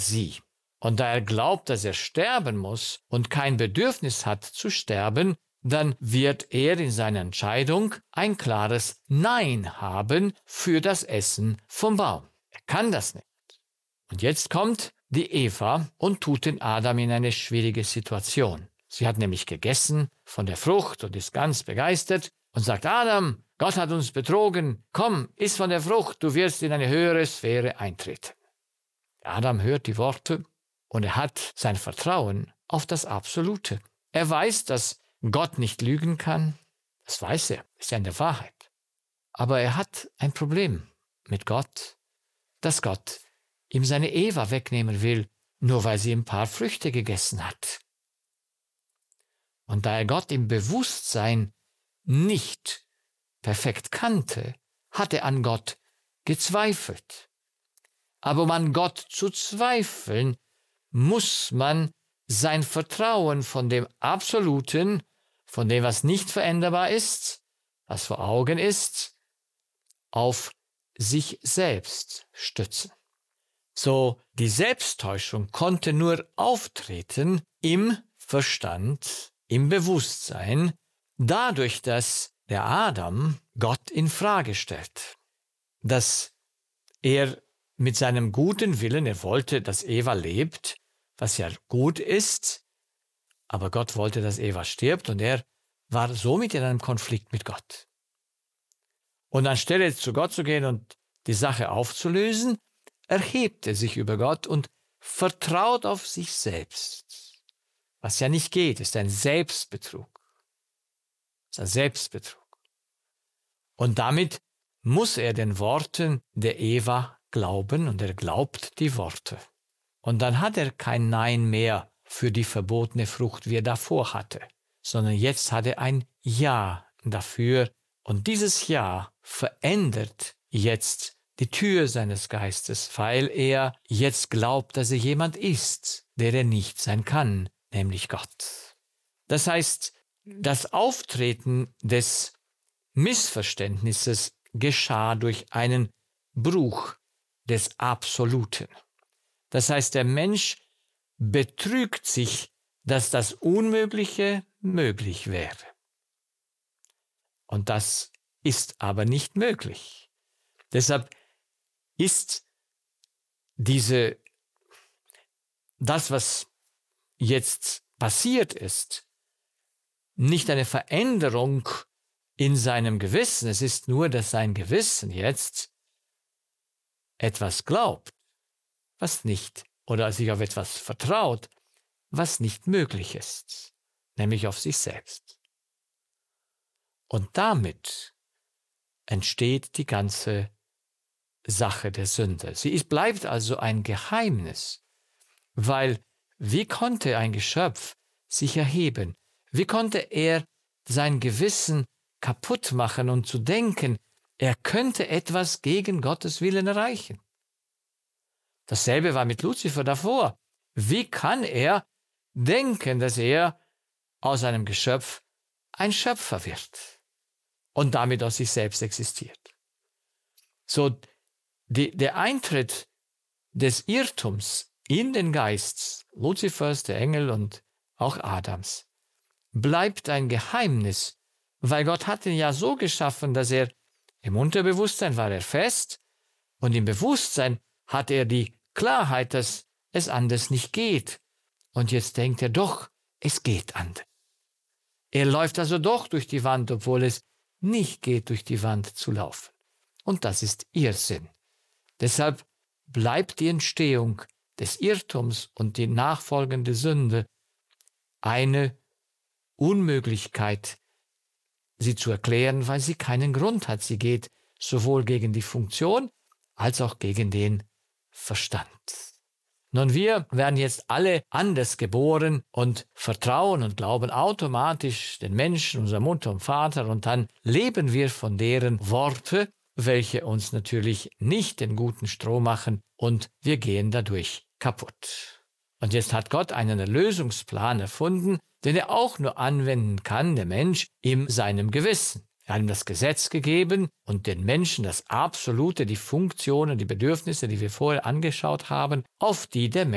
sie. Und da er glaubt, dass er sterben muss und kein Bedürfnis hat zu sterben, dann wird er in seiner Entscheidung ein klares Nein haben für das Essen vom Baum. Er kann das nicht. Und jetzt kommt die Eva und tut den Adam in eine schwierige Situation. Sie hat nämlich gegessen von der Frucht und ist ganz begeistert und sagt: Adam, Gott hat uns betrogen, komm, iss von der Frucht, du wirst in eine höhere Sphäre eintreten. Adam hört die Worte und er hat sein Vertrauen auf das Absolute. Er weiß, dass Gott nicht lügen kann, das weiß er, ist ja in der Wahrheit. Aber er hat ein Problem mit Gott, dass Gott ihm seine Eva wegnehmen will, nur weil sie ein paar Früchte gegessen hat. Und da er Gott im Bewusstsein nicht perfekt kannte, hat er an Gott gezweifelt. Aber um an Gott zu zweifeln, muss man sein Vertrauen von dem Absoluten, von dem, was nicht veränderbar ist, was vor Augen ist, auf sich selbst stützen. So, die Selbsttäuschung konnte nur auftreten im Verstand, im Bewusstsein, dadurch, dass der Adam Gott in Frage stellt. Dass er mit seinem guten Willen, er wollte, dass Eva lebt, was ja gut ist, aber Gott wollte, dass Eva stirbt und er war somit in einem Konflikt mit Gott. Und anstelle zu Gott zu gehen und die Sache aufzulösen, erhebt er sich über Gott und vertraut auf sich selbst. Was ja nicht geht, ist ein Selbstbetrug. Ist ein Selbstbetrug. Und damit muss er den Worten der Eva glauben und er glaubt die Worte. Und dann hat er kein Nein mehr für die verbotene Frucht, wie er davor hatte, sondern jetzt hat er ein Ja dafür. Und dieses Ja verändert jetzt die Tür seines Geistes, weil er jetzt glaubt, dass er jemand ist, der er nicht sein kann, nämlich Gott. Das heißt, das Auftreten des Missverständnisses geschah durch einen Bruch des Absoluten. Das heißt, der Mensch betrügt sich, dass das Unmögliche möglich wäre. Und das ist aber nicht möglich. Deshalb ist das, was jetzt passiert ist, nicht eine Veränderung in seinem Gewissen. Es ist nur, dass sein Gewissen jetzt etwas glaubt, was nicht, oder sich auf etwas vertraut, was nicht möglich ist, nämlich auf sich selbst. Und damit entsteht die ganze Sache der Sünde. Bleibt also ein Geheimnis, weil wie konnte ein Geschöpf sich erheben? Wie konnte er sein Gewissen kaputt machen und zu denken, er könnte etwas gegen Gottes Willen erreichen? Dasselbe war mit Luzifer davor. Wie kann er denken, dass er aus einem Geschöpf ein Schöpfer wird und damit aus sich selbst existiert? So, der Eintritt des Irrtums in den Geist Luzifers, der Engel und auch Adams bleibt ein Geheimnis, weil Gott hat ihn ja so geschaffen, dass er im Unterbewusstsein war er fest und im Bewusstsein hat er die Klarheit, dass es anders nicht geht. Und jetzt denkt er doch, es geht anders. Er läuft also doch durch die Wand, obwohl es nicht geht, durch die Wand zu laufen. Und das ist Irrsinn. Deshalb bleibt die Entstehung des Irrtums und die nachfolgende Sünde eine Unmöglichkeit, sie zu erklären, weil sie keinen Grund hat. Sie geht sowohl gegen die Funktion als auch gegen den Verstand. Nun, wir werden jetzt alle anders geboren und vertrauen und glauben automatisch den Menschen, unserer Mutter und Vater, und dann leben wir von deren Worte, welche uns natürlich nicht den guten Stroh machen, und wir gehen dadurch kaputt. Und jetzt hat Gott einen Erlösungsplan erfunden, den er auch nur anwenden kann, der Mensch, in seinem Gewissen. Er hat ihm das Gesetz gegeben und den Menschen das Absolute, die Funktionen, die Bedürfnisse, die wir vorher angeschaut haben, auf die der